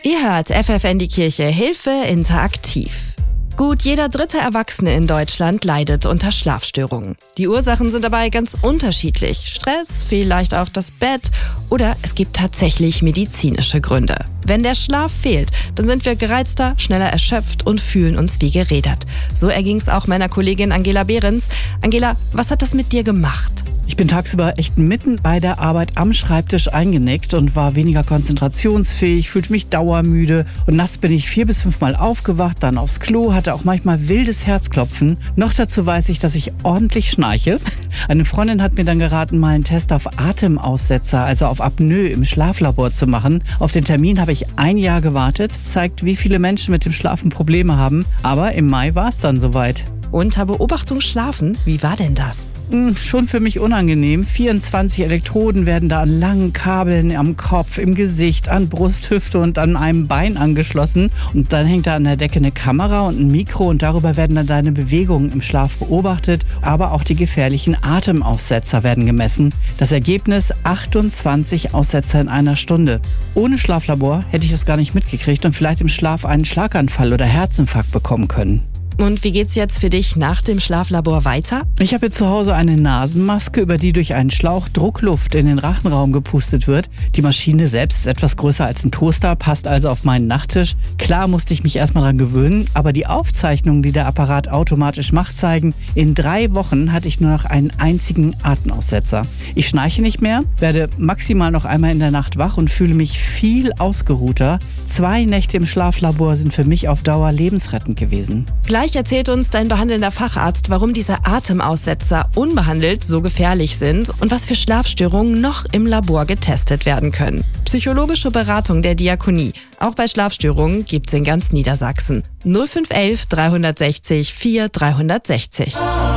Ihr hört FFN die Kirche Hilfe interaktiv. Gut jeder dritte Erwachsene in Deutschland leidet unter Schlafstörungen. Die Ursachen sind dabei ganz unterschiedlich. Stress, vielleicht auch das Bett oder es gibt tatsächlich medizinische Gründe. Wenn der Schlaf fehlt, dann sind wir gereizter, schneller erschöpft und fühlen uns wie gerädert. So erging es auch meiner Kollegin Angela Behrens. Angela, was hat das mit dir gemacht? Ich bin tagsüber echt mitten bei der Arbeit am Schreibtisch eingenickt und war weniger konzentrationsfähig, fühlte mich dauermüde und nachts bin ich 4 bis 5 Mal aufgewacht, dann aufs Klo, hatte auch manchmal wildes Herzklopfen. Noch dazu weiß ich, dass ich ordentlich schnarche. Eine Freundin hat mir dann geraten, mal einen Test auf Atemaussetzer, also auf Apnoe im Schlaflabor zu machen. Auf den Termin habe ich 1 Jahr gewartet, zeigt, wie viele Menschen mit dem Schlafen Probleme haben. Aber im Mai war es dann soweit. Unter Beobachtung schlafen? Wie war denn das? Schon für mich unangenehm. 24 Elektroden werden da an langen Kabeln am Kopf, im Gesicht, an Brust, Hüfte und an einem Bein angeschlossen. Und dann hängt da an der Decke eine Kamera und ein Mikro und darüber werden dann deine Bewegungen im Schlaf beobachtet. Aber auch die gefährlichen Atemaussetzer werden gemessen. Das Ergebnis: 28 Aussetzer in einer Stunde. Ohne Schlaflabor hätte ich das gar nicht mitgekriegt und vielleicht im Schlaf einen Schlaganfall oder Herzinfarkt bekommen können. Und wie geht's jetzt für dich nach dem Schlaflabor weiter? Ich habe jetzt zu Hause eine Nasenmaske, über die durch einen Schlauch Druckluft in den Rachenraum gepustet wird. Die Maschine selbst ist etwas größer als ein Toaster, passt also auf meinen Nachttisch. Klar musste ich mich erstmal dran gewöhnen, aber die Aufzeichnungen, die der Apparat automatisch macht, zeigen, in 3 Wochen hatte ich nur noch einen einzigen Atemaussetzer. Ich schnarche nicht mehr, werde maximal noch einmal in der Nacht wach und fühle mich viel ausgeruhter. 2 Nächte im Schlaflabor sind für mich auf Dauer lebensrettend gewesen. Gleich erzählt uns dein behandelnder Facharzt, warum diese Atemaussetzer unbehandelt so gefährlich sind und was für Schlafstörungen noch im Labor getestet werden können. Psychologische Beratung der Diakonie, auch bei Schlafstörungen, gibt's in ganz Niedersachsen. 0511 360 4360.